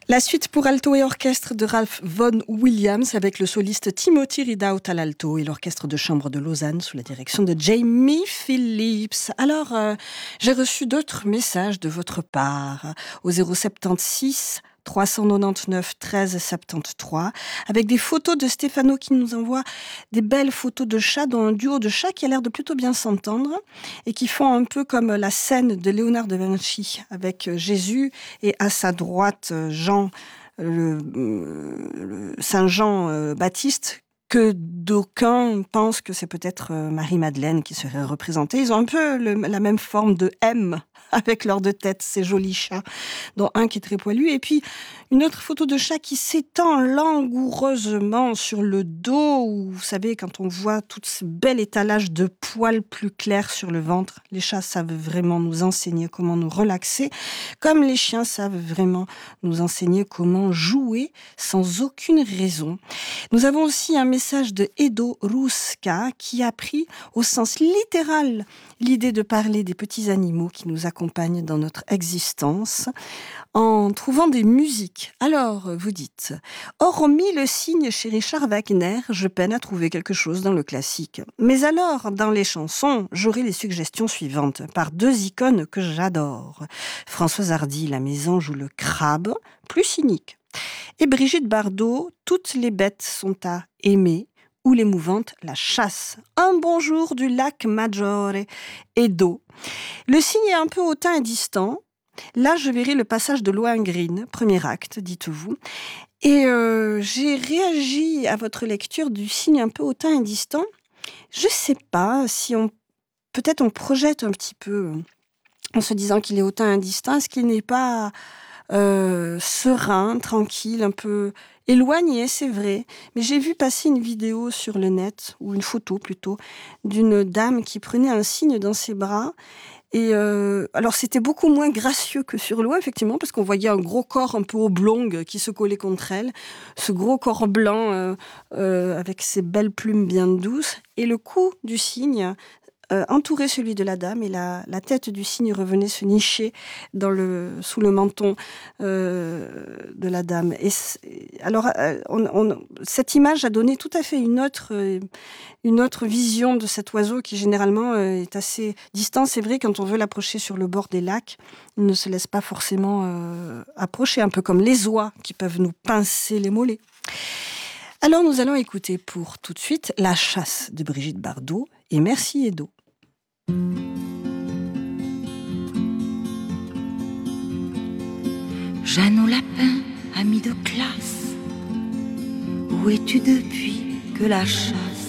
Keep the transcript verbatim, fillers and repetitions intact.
La suite pour alto et orchestre de Ralph Vaughan Williams avec le soliste Timothy Ridout à l'alto et l'orchestre de chambre de Lausanne sous la direction de Jamie Phillips. Alors, euh, j'ai reçu d'autres messages de votre part au zéro soixante-seize trois cent quatre-vingt-dix-neuf treize soixante-treize avec des photos de Stéphano qui nous envoie des belles photos de chats, dont un duo de chats qui a l'air de plutôt bien s'entendre et qui font un peu comme la scène de Léonard de Vinci avec Jésus et à sa droite Jean, le, le Saint Jean euh, Baptiste, que d'aucuns pensent que c'est peut-être Marie-Madeleine qui serait représentée. Ils ont un peu le, la même forme de M avec leurs deux têtes, ces jolis chats, dont un qui est très poilu. Et puis, une autre photo de chat qui s'étend langoureusement sur le dos, où, vous savez, quand on voit tout ce bel étalage de poils plus clairs sur le ventre, les chats savent vraiment nous enseigner comment nous relaxer, comme les chiens savent vraiment nous enseigner comment jouer sans aucune raison. Nous avons aussi un message de Edo Ruska qui a pris au sens littéral l'idée de parler des petits animaux qui nous accompagnent dans notre existence en trouvant des musiques. Alors, vous dites, hormis le cygne chez Richard Wagner, je peine à trouver quelque chose dans le classique. Mais alors, dans les chansons, j'aurai les suggestions suivantes par deux icônes que j'adore. Françoise Hardy, La Mésange ou le Crabe, plus cynique. Et Brigitte Bardot, Toutes les bêtes sont à aimer, ou l'émouvante La Chasse. Un bonjour du lac Maggiore et d'eau. Le cygne est un peu hautain et distant. Là, je verrai le passage de Lohengrin, premier acte, dites-vous. Et euh, j'ai réagi à votre lecture du cygne un peu hautain et distant. Je sais pas si on... Peut-être on projette un petit peu en se disant qu'il est hautain et distant. Est-ce qu'il n'est pas... Euh, serein, tranquille, un peu éloigné, c'est vrai. Mais j'ai vu passer une vidéo sur le net, ou une photo plutôt, d'une dame qui prenait un cygne dans ses bras. Et euh, alors c'était beaucoup moins gracieux que sur l'eau, effectivement, parce qu'on voyait un gros corps un peu oblong qui se collait contre elle. Ce gros corps blanc euh, euh, avec ses belles plumes bien douces. Et le cou du cygne Euh, entourait celui de la dame et la, la tête du cygne revenait se nicher dans le, sous le menton euh, de la dame. Et alors, euh, on, on, cette image a donné tout à fait une autre, euh, une autre vision de cet oiseau qui généralement euh, est assez distant. C'est vrai, quand on veut l'approcher sur le bord des lacs, il ne se laisse pas forcément euh, approcher, un peu comme les oies qui peuvent nous pincer les mollets. Alors nous allons écouter pour tout de suite La Chasse de Brigitte Bardot et merci Edo. Jeanne au lapin, amie de classe, où es-tu depuis que la chasse